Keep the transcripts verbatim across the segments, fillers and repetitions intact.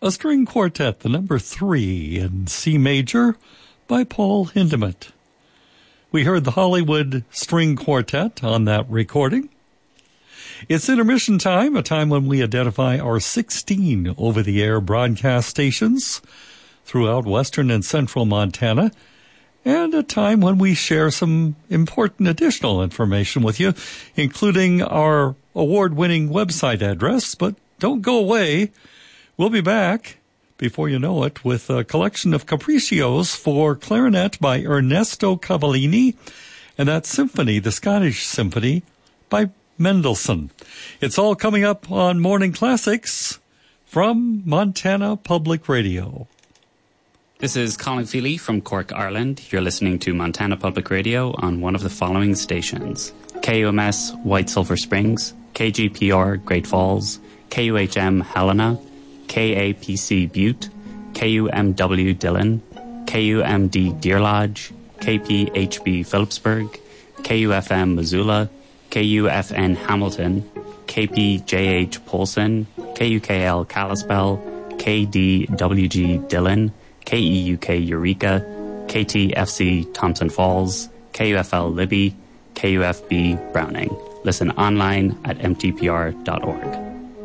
a string quartet, the number three in C major by Paul Hindemith. We heard the Hollywood String Quartet on that recording. It's intermission time, a time when we identify our sixteen over-the-air broadcast stations throughout western and central Montana, and a time when we share some important additional information with you, including our award-winning website address. But don't go away. We'll be back, before you know it, with a collection of capriccios for clarinet by Ernesto Cavallini, and that symphony, the Scottish Symphony, by Mendelssohn. It's all coming up on Morning Classics from Montana Public Radio. This is Colin Feely from Cork, Ireland. You're listening to Montana Public Radio on one of the following stations: K U M S White Sulphur Springs, K G P R Great Falls, K U H M Helena, K A P C Butte, K U M W Dillon, K U M D Deer Lodge, K P H B Phillipsburg, K U F M Missoula, K U F N Hamilton, K P J H Polson, K U K L Kalispell, K D W G Dillon, K E U K Eureka, K T F C Thompson Falls, K U F L Libby, K U F B Browning. Listen online at m t p r dot org.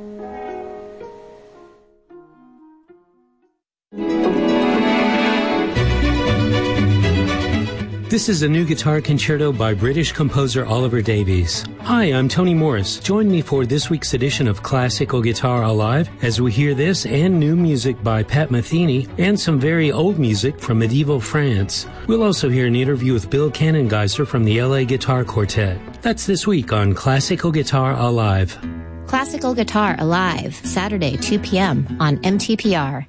This is a new guitar concerto by British composer Oliver Davies. Hi, I'm Tony Morris. Join me for this week's edition of Classical Guitar Alive as we hear this and new music by Pat Metheny and some very old music from medieval France. We'll also hear an interview with Bill Cannengeiser from the L A Guitar Quartet. That's this week on Classical Guitar Alive. Classical Guitar Alive, Saturday, two p.m. on M T P R.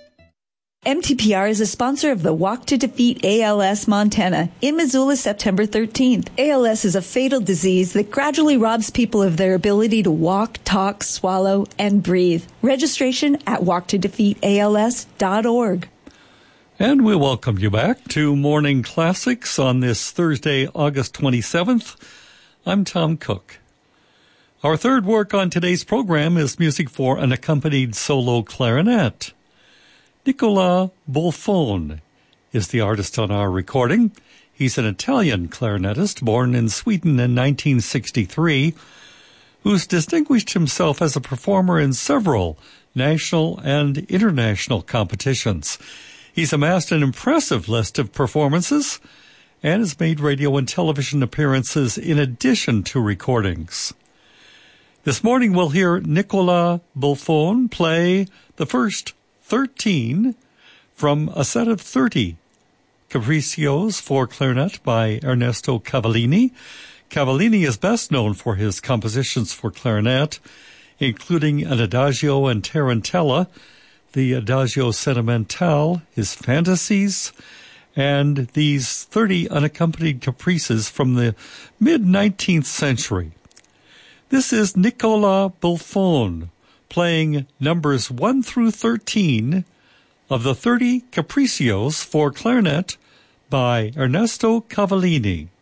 M T P R is a sponsor of the Walk to Defeat A L S Montana in Missoula, September thirteenth. A L S is a fatal disease that gradually robs people of their ability to walk, talk, swallow, and breathe. Registration at walk to defeat A L S dot org. And we welcome you back to Morning Classics on this Thursday, August twenty-seventh. I'm Tom Cook. Our third work on today's program is music for an accompanied solo clarinet. Nicola Bolfon is the artist on our recording. He's an Italian clarinetist born in Sweden in nineteen sixty-three, who's distinguished himself as a performer in several national and international competitions. He's amassed an impressive list of performances and has made radio and television appearances in addition to recordings. This morning we'll hear Nicola Bolfon play the first thirteen from a set of thirty capriccios for clarinet by Ernesto Cavallini. Cavallini is best known for his compositions for clarinet, including an Adagio and Tarantella, the Adagio Sentimental, his Fantasies, and these thirty unaccompanied caprices from the mid-nineteenth century. This is Nicola Bolfon, playing numbers one through thirteen of the thirty capriccios for clarinet by Ernesto Cavallini.